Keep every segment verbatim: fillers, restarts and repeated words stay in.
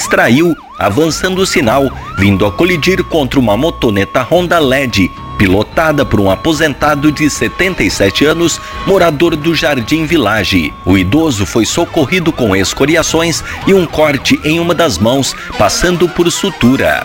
distraiu, avançando o sinal, vindo a colidir contra uma motoneta Honda L E D, pilotada por um aposentado de setenta e sete anos, morador do Jardim Village. O idoso foi socorrido com escoriações e um corte em uma das mãos, passando por sutura.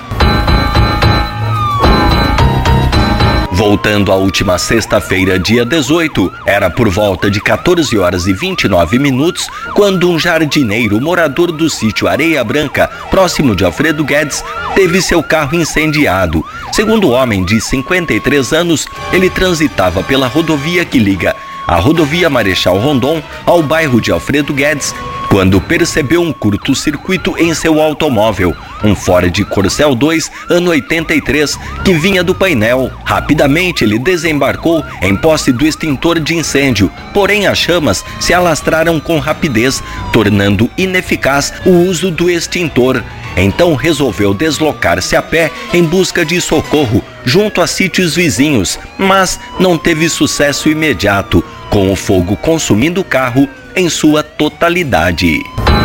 Voltando à última sexta-feira, dia dezoito, era por volta de quatorze horas e vinte e nove minutos, quando um jardineiro morador do sítio Areia Branca, próximo de Alfredo Guedes, teve seu carro incendiado. Segundo o homem de cinquenta e três anos, ele transitava pela rodovia que liga a rodovia Marechal Rondon ao bairro de Alfredo Guedes, quando percebeu um curto-circuito em seu automóvel, um Ford Corcel dois, ano oitenta e três, que vinha do painel. Rapidamente ele desembarcou em posse do extintor de incêndio, porém as chamas se alastraram com rapidez, tornando ineficaz o uso do extintor. Então resolveu deslocar-se a pé em busca de socorro junto a sítios vizinhos, mas não teve sucesso imediato, com o fogo consumindo o carro em sua totalidade.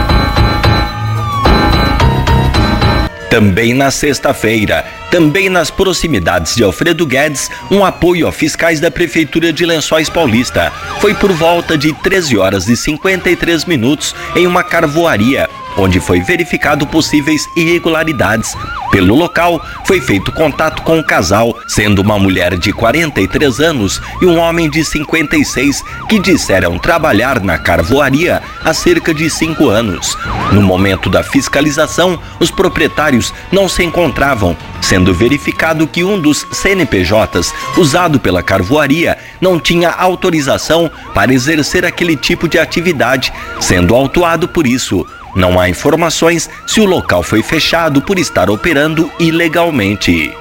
Também na sexta-feira, também nas proximidades de Alfredo Guedes, um apoio a fiscais da Prefeitura de Lençóis Paulista. Foi por volta de treze horas e cinquenta e três minutos em uma carvoaria, onde foi verificado possíveis irregularidades. Pelo local, foi feito contato com o casal, sendo uma mulher de quarenta e três anos e um homem de cinquenta e seis, que disseram trabalhar na carvoaria há cerca de cinco anos. No momento da fiscalização, os proprietários não se encontravam, sendo verificado que um dos C N P Js usado pela carvoaria não tinha autorização para exercer aquele tipo de atividade, sendo autuado por isso. Não há informações se o local foi fechado por estar operando ilegalmente.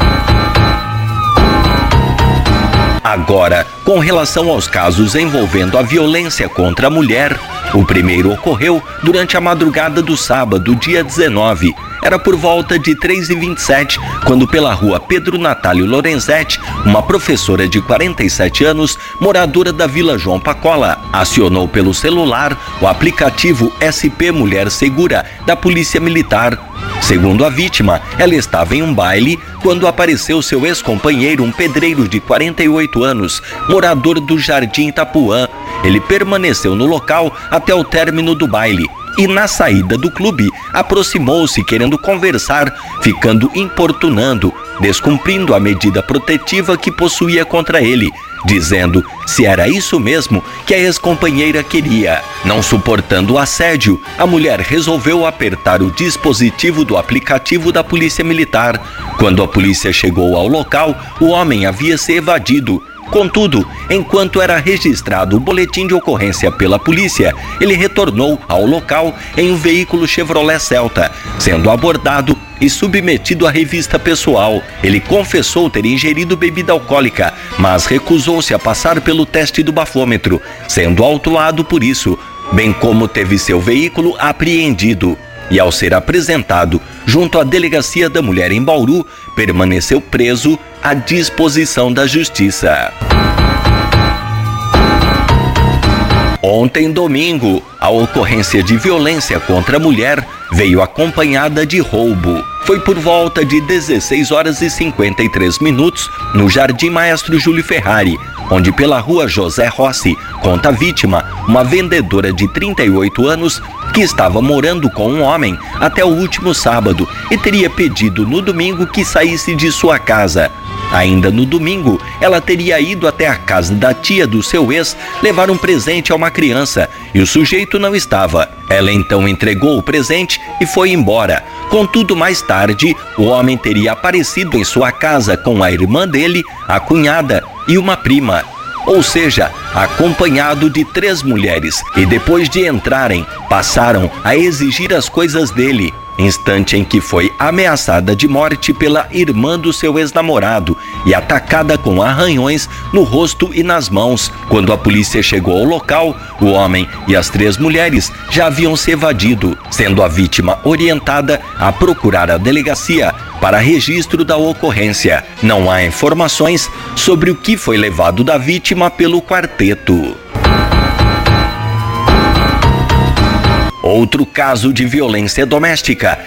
Agora, com relação aos casos envolvendo a violência contra a mulher, o primeiro ocorreu durante a madrugada do sábado, dia dezenove. Era por volta de três e vinte e sete, quando pela rua Pedro Natálio Lorenzetti, uma professora de quarenta e sete anos, moradora da Vila João Pacola, acionou pelo celular o aplicativo S P Mulher Segura da Polícia Militar. Segundo a vítima, ela estava em um baile quando apareceu seu ex-companheiro, um pedreiro de quarenta e oito anos, morador do Jardim Itapuã. Ele permaneceu no local até o término do baile e, na saída do clube, aproximou-se querendo conversar, ficando importunando, descumprindo a medida protetiva que possuía contra ele, dizendo se era isso mesmo que a ex-companheira queria. Não suportando o assédio, a mulher resolveu apertar o dispositivo do aplicativo da Polícia Militar. Quando a polícia chegou ao local, o homem havia se evadido. Contudo, enquanto era registrado o boletim de ocorrência pela polícia, ele retornou ao local em um veículo Chevrolet Celta, sendo abordado e submetido à revista pessoal. Ele confessou ter ingerido bebida alcoólica, mas recusou-se a passar pelo teste do bafômetro, sendo autuado por isso, bem como teve seu veículo apreendido. E ao ser apresentado junto à Delegacia da Mulher em Bauru, permaneceu preso à disposição da Justiça. Ontem, domingo, a ocorrência de violência contra a mulher veio acompanhada de roubo. Foi por volta de dezesseis horas e cinquenta e três minutos no Jardim Maestro Júlio Ferrari, onde pela rua José Rossi, conta a vítima, uma vendedora de trinta e oito anos que estava morando com um homem até o último sábado e teria pedido no domingo que saísse de sua casa. Ainda no domingo, ela teria ido até a casa da tia do seu ex levar um presente a uma criança e o sujeito não estava. Ela então entregou o presente e foi embora. Contudo, mais tarde, o homem teria aparecido em sua casa com a irmã dele, a cunhada e uma prima. Ou seja, acompanhado de três mulheres, e depois de entrarem, passaram a exigir as coisas dele, instante em que foi ameaçada de morte pela irmã do seu ex-namorado e atacada com arranhões no rosto e nas mãos. Quando a polícia chegou ao local, o homem e as três mulheres já haviam se evadido, sendo a vítima orientada a procurar a delegacia para registro da ocorrência. Não há informações sobre o que foi levado da vítima pelo quarteto. Outro caso de violência doméstica